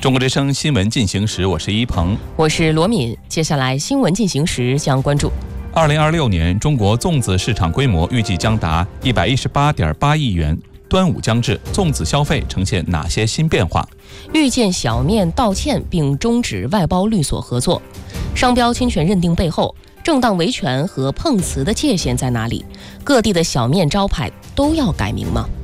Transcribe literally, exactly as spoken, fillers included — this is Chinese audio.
中国之声新闻进行时，我是一鹏， 我是罗敏。接下来新闻进行时将关注： 二零二六年中国粽子市场规模预计将达一百一十八点八亿元。端午将至，粽子消费呈现哪些新变化？ 预见小面道歉并终止外包律所合作。商标侵权认定背后，正当维权和碰瓷的界限在哪里？各地的小面招牌都要改名吗？